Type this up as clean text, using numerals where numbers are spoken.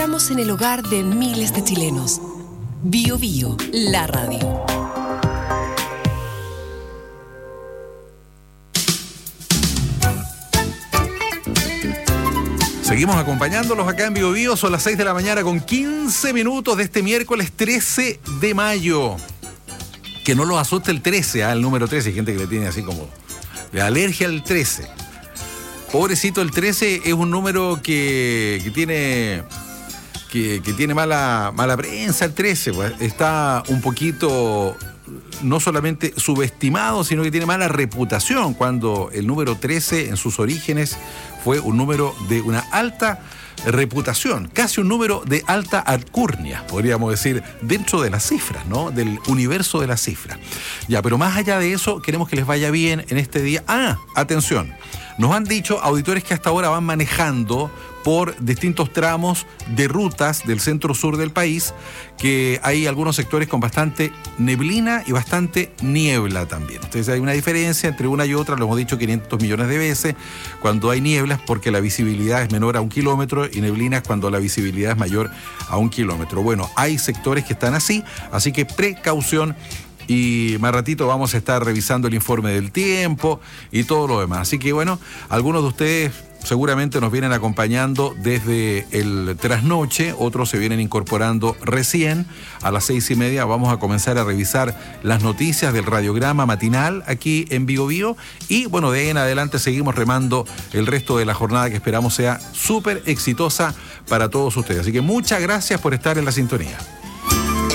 Estamos en el hogar de miles de chilenos. Bio Bio, la radio. Seguimos acompañándolos acá en Bio Bio. Son las 6 de la mañana con 15 minutos de este miércoles 13 de mayo. Que no los asuste el 13, el número 13. Hay gente que le tiene así como de alergia al 13. Pobrecito, el 13 es un número que tiene mala prensa. El 13 pues, está un poquito no solamente subestimado, sino que tiene mala reputación, cuando el número 13 en sus orígenes fue un número de una alta reputación, casi un número de alta alcurnia, podríamos decir, dentro de las cifras, ¿no? Del universo de las cifras. Ya, pero más allá de eso, queremos que les vaya bien en este día. Atención, nos han dicho auditores que hasta ahora van manejando por distintos tramos de rutas del centro-sur del país, que hay algunos sectores con bastante neblina y bastante niebla también. Entonces hay una diferencia entre una y otra, lo hemos dicho 500 millones de veces, cuando hay nieblas porque la visibilidad es menor a 1 kilómetro y neblinas cuando la visibilidad es mayor a 1 kilómetro. Bueno, hay sectores que están así que precaución. Y más ratito vamos a estar revisando el informe del tiempo y todo lo demás. Así que bueno, algunos de ustedes seguramente nos vienen acompañando desde el trasnoche, otros se vienen incorporando recién. A las 6:30 vamos a comenzar a revisar las noticias del radiograma matinal aquí en Bio Bio. Y bueno, de ahí en adelante seguimos remando el resto de la jornada que esperamos sea súper exitosa para todos ustedes. Así que muchas gracias por estar en la sintonía.